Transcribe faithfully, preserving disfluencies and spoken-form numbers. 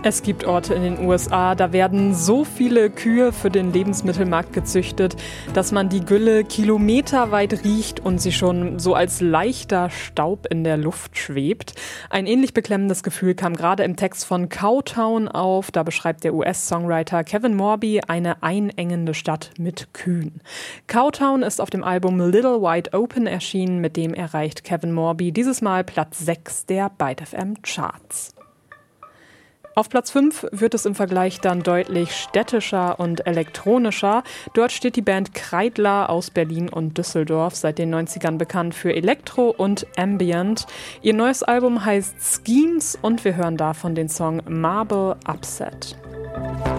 Es gibt Orte in den U S A, da werden so viele Kühe für den Lebensmittelmarkt gezüchtet, dass man die Gülle kilometerweit riecht und sie schon so als leichter Staub in der Luft schwebt. Ein ähnlich beklemmendes Gefühl kam gerade im Text von Cowtown auf. Da beschreibt der U S-Songwriter Kevin Morby eine einengende Stadt mit Kühen. Cowtown ist auf dem Album Little Wide Open erschienen, mit dem erreicht Kevin Morby dieses Mal Platz sechs der Byte F M Charts. Auf Platz fünf wird es im Vergleich dann deutlich städtischer und elektronischer. Dort steht die Band Kreidler aus Berlin und Düsseldorf, seit den neunzigern bekannt für Elektro und Ambient. Ihr neues Album heißt Schemes und wir hören davon den Song Marble Upset.